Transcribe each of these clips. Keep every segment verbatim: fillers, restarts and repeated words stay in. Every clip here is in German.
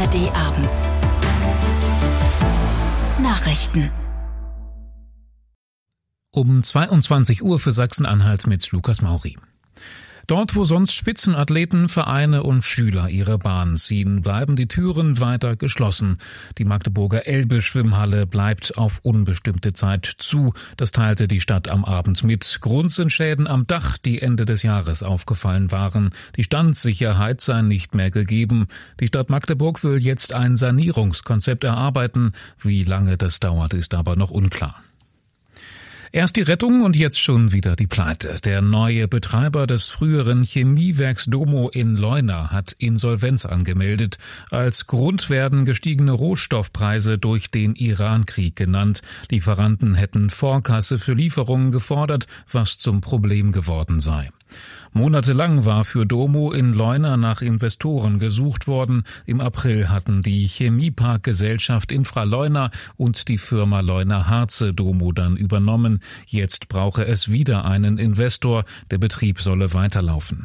D-Abend. Nachrichten. Um zweiundzwanzig Uhr für Sachsen-Anhalt mit Lukas Mauri. Dort, wo sonst Spitzenathleten, Vereine und Schüler ihre Bahn ziehen, bleiben die Türen weiter geschlossen. Die Magdeburger Elbe-Schwimmhalle bleibt auf unbestimmte Zeit zu. Das teilte die Stadt am Abend mit. Grund sind Schäden am Dach, die Ende des Jahres aufgefallen waren. Die Standsicherheit sei nicht mehr gegeben. Die Stadt Magdeburg will jetzt ein Sanierungskonzept erarbeiten. Wie lange das dauert, ist aber noch unklar. Erst die Rettung und jetzt schon wieder die Pleite. Der neue Betreiber des früheren Chemiewerks Domo in Leuna hat Insolvenz angemeldet. Als Grund werden gestiegene Rohstoffpreise durch den Iran-Krieg genannt. Lieferanten hätten Vorkasse für Lieferungen gefordert, was zum Problem geworden sei. Monatelang war für Domo in Leuna nach Investoren gesucht worden. Im April hatten die Chemieparkgesellschaft Infraleuna und die Firma Leuna-Harze Domo dann übernommen. Jetzt brauche es wieder einen Investor. Der Betrieb solle weiterlaufen.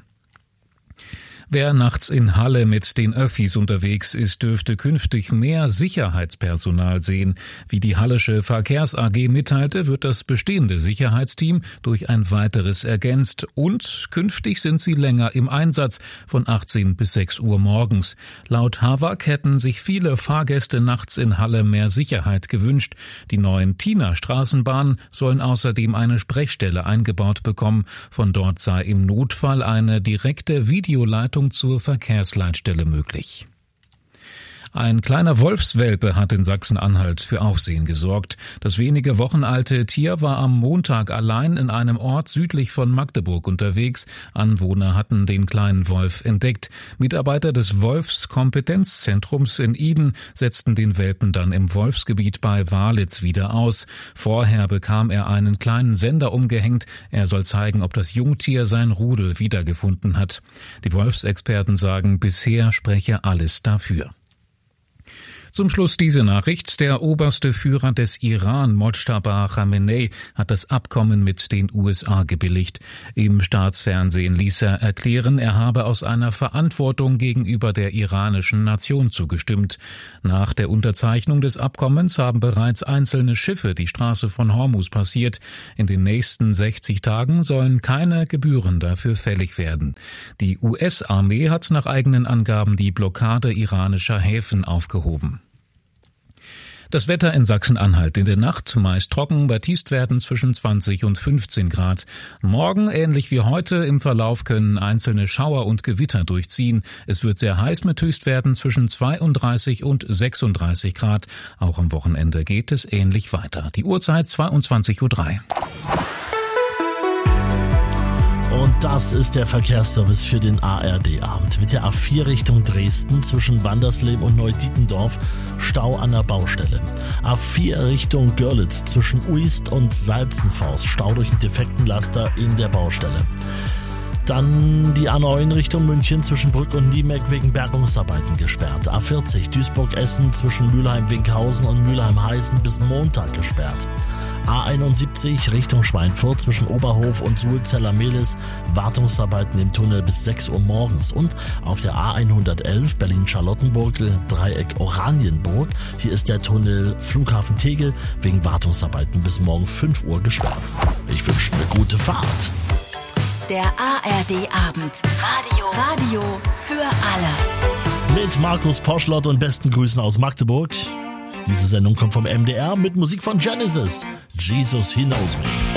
Wer nachts in Halle mit den Öffis unterwegs ist, dürfte künftig mehr Sicherheitspersonal sehen. Wie die Hallische Verkehrs A G mitteilte, wird das bestehende Sicherheitsteam durch ein weiteres ergänzt und künftig sind sie länger im Einsatz, von achtzehn bis sechs Uhr morgens. Laut Havak hätten sich viele Fahrgäste nachts in Halle mehr Sicherheit gewünscht. Die neuen Tina-Straßenbahnen sollen außerdem eine Sprechstelle eingebaut bekommen. Von dort sei im Notfall eine direkte Videoleitung zur Verkehrsleitstelle möglich. Ein kleiner Wolfswelpe hat in Sachsen-Anhalt für Aufsehen gesorgt. Das wenige Wochen alte Tier war am Montag allein in einem Ort südlich von Magdeburg unterwegs. Anwohner hatten den kleinen Wolf entdeckt. Mitarbeiter des Wolfskompetenzzentrums in Iden setzten den Welpen dann im Wolfsgebiet bei Walitz wieder aus. Vorher bekam er einen kleinen Sender umgehängt. Er soll zeigen, ob das Jungtier sein Rudel wiedergefunden hat. Die Wolfsexperten sagen, bisher spreche alles dafür. Zum Schluss diese Nachricht. Der oberste Führer des Iran, Mojtaba Khamenei, hat das Abkommen mit den U S A gebilligt. Im Staatsfernsehen ließ er erklären, er habe aus einer Verantwortung gegenüber der iranischen Nation zugestimmt. Nach der Unterzeichnung des Abkommens haben bereits einzelne Schiffe die Straße von Hormuz passiert. In den nächsten sechzig Tagen sollen keine Gebühren dafür fällig werden. Die U S-Armee hat nach eigenen Angaben die Blockade iranischer Häfen aufgehoben. Das Wetter in Sachsen-Anhalt in der Nacht meist trocken, bei Tiefstwerten zwischen zwanzig und fünfzehn Grad. Morgen, ähnlich wie heute, im Verlauf können einzelne Schauer und Gewitter durchziehen. Es wird sehr heiß mit Höchstwerten zwischen zweiunddreißig und sechsunddreißig Grad. Auch am Wochenende geht es ähnlich weiter. Die Uhrzeit zweiundzwanzig Uhr drei. Und das ist der Verkehrsservice für den A R D-Abend. Mit der A vier Richtung Dresden zwischen Wandersleben und Neudietendorf Stau an der Baustelle. A vier Richtung Görlitz zwischen Uist und Salzenfaust Stau durch einen defekten Laster in der Baustelle. Dann die A neun Richtung München zwischen Brück und Niemeck wegen Bergungsarbeiten gesperrt. A vierzig Duisburg-Essen zwischen Mülheim-Winkhausen und Mülheim-Heißen bis Montag gesperrt. A einundsiebzig Richtung Schweinfurt zwischen Oberhof und Suhlzeller-Mehlis, Wartungsarbeiten im Tunnel bis sechs Uhr morgens. Und auf der A hundertelf Berlin-Charlottenburg, Dreieck Oranienburg, hier ist der Tunnel Flughafen Tegel wegen Wartungsarbeiten bis morgen fünf Uhr gesperrt. Ich wünsche eine gute Fahrt. Der A R D-Abend. Radio. Radio für alle. Mit Markus Poschlott und besten Grüßen aus Magdeburg. Diese Sendung kommt vom M D R mit Musik von Genesis. Jesus, He Knows Me.